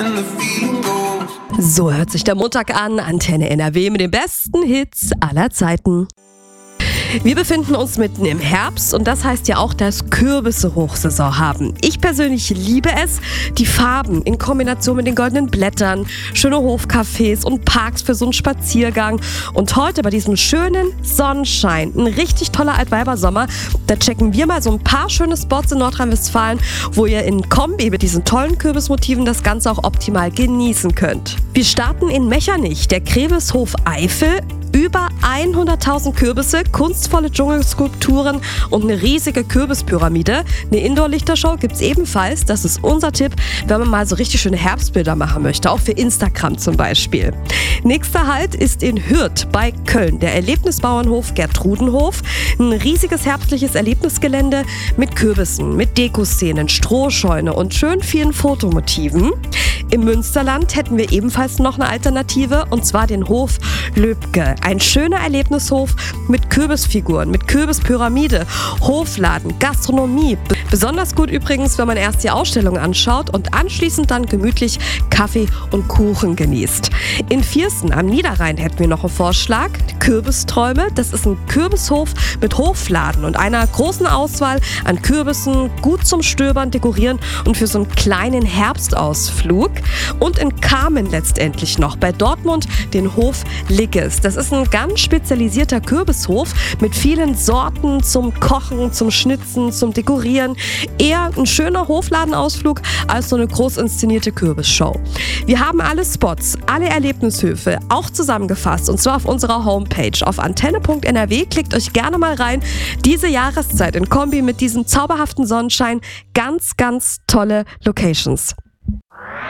So hört sich der Montag an, Antenne NRW mit den besten Hits aller Zeiten. Wir befinden uns mitten im Herbst und das heißt ja auch, dass Kürbisse Hochsaison haben. Ich persönlich liebe es, die Farben in Kombination mit den goldenen Blättern, schöne Hofcafés und Parks für so einen Spaziergang. Und heute bei diesem schönen Sonnenschein, ein richtig toller Altweibersommer, da checken wir mal so ein paar schöne Spots in Nordrhein-Westfalen, wo ihr in Kombi mit diesen tollen Kürbismotiven das Ganze auch optimal genießen könnt. Wir starten in Mechernich, der Kreweshof Eifel. Über 100.000 Kürbisse, kunstvolle Dschungelskulpturen und eine riesige Kürbispyramide. Eine Indoor-Lichtershow gibt's ebenfalls. Das ist unser Tipp, wenn man mal so richtig schöne Herbstbilder machen möchte, auch für Instagram zum Beispiel. Nächster Halt ist in Hürth bei Köln, der Erlebnisbauernhof Gertrudenhof. Ein riesiges herbstliches Erlebnisgelände mit Kürbissen, mit Dekoszenen, Strohscheune und schön vielen Fotomotiven. Im Münsterland hätten wir ebenfalls noch eine Alternative, und zwar den Hof Löbke. Ein schöner Erlebnishof mit Kürbisfiguren, mit Kürbispyramide, Hofladen, Gastronomie. Besonders gut übrigens, wenn man erst die Ausstellung anschaut und anschließend dann gemütlich Kaffee und Kuchen genießt. In Viersen am Niederrhein hätten wir noch einen Vorschlag. Kürbisträume, das ist ein Kürbishof mit Hofladen und einer großen Auswahl an Kürbissen, gut zum Stöbern, Dekorieren und für so einen kleinen Herbstausflug. Und in Kamen letztendlich noch bei Dortmund den Hof Ligges. Das ist ein ganz spezialisierter Kürbishof mit vielen Sorten zum Kochen, zum Schnitzen, zum Dekorieren. Eher ein schöner Hofladenausflug als so eine groß inszenierte Kürbisshow. Wir haben alle Spots, alle Erlebnishöfe auch zusammengefasst, und zwar auf unserer Homepage auf antenne.nrw. Klickt euch gerne mal rein. Diese Jahreszeit in Kombi mit diesem zauberhaften Sonnenschein, ganz, ganz tolle Locations.